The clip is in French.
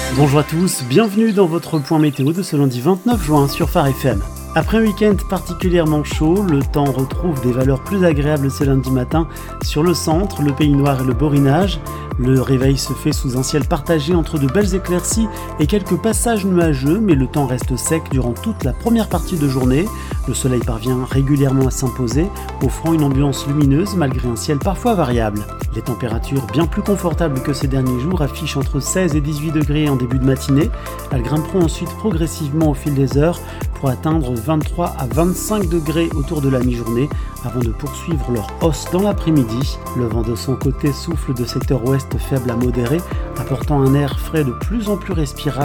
Bonjour à tous, bienvenue dans votre point météo de ce lundi 29 juin sur Phare FM. Après un week-end particulièrement chaud, le temps retrouve des valeurs plus agréables ce lundi matin sur le centre, le Pays Noir et le Borinage. Le réveil se fait sous un ciel partagé entre de belles éclaircies et quelques passages nuageux, mais le temps reste sec durant toute la première partie de journée. Le soleil parvient régulièrement à s'imposer, offrant une ambiance lumineuse malgré un ciel parfois variable. Les températures bien plus confortables que ces derniers jours affichent entre 16 et 18 degrés en début de matinée. Elles grimperont ensuite progressivement au fil des heures pour atteindre 23 à 25 degrés autour de la mi-journée avant de poursuivre leur hausse dans l'après-midi. Le vent de son côté souffle de secteur ouest faible à modéré, apportant un air frais de plus en plus respirable